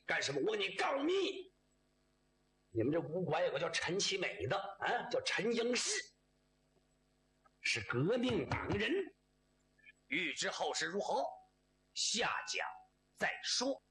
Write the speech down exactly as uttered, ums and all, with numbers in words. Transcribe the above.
干什么？我给你告密！你们这武馆有个叫陈其美的啊，叫陈英士，是革命党人。欲知后事如何，下讲再说。